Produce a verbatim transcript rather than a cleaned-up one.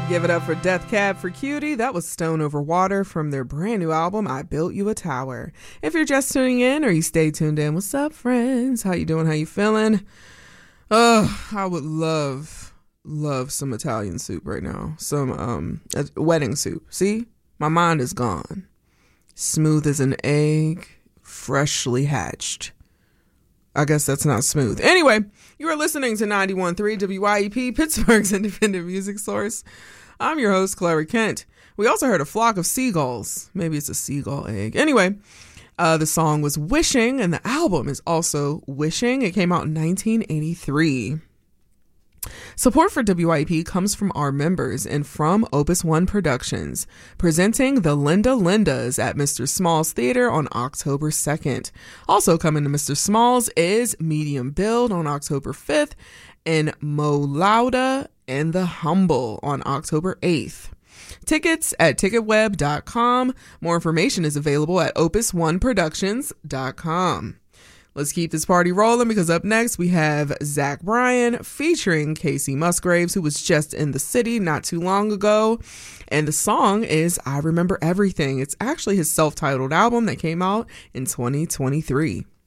Give it up for Death Cab for Cutie. That was Stone Over Water from their brand new album, I Built You a Tower. If you're just tuning in or you stay tuned in, what's up, friends? How you doing? How you feeling? Oh, I would love, love some Italian soup right now. Some um a wedding soup. See? My mind is gone. Smooth as an egg, freshly hatched. I guess that's not smooth. Anyway, you are listening to ninety-one point three W Y E P, Pittsburgh's independent music source. I'm your host, Clara Kent. We also heard a flock of seagulls. Maybe it's a seagull egg. Anyway, uh, the song was Wishing, and the album is also Wishing. It came out in nineteen eighty-three. Support for W Y E P comes from our members and from Opus One Productions, presenting the Linda Lindas at Mister Smalls Theater on October second. Also coming to Mister Smalls is Medium Build on October fifth and Mo Lauda and The Humble on October eighth. Tickets at ticket web dot com. More information is available at opus one productions dot com. Let's keep this party rolling because up next we have Zach Bryan featuring Casey Musgraves, who was just in the city not too long ago. And the song is I Remember Everything. It's actually his self-titled album that came out in twenty twenty-three.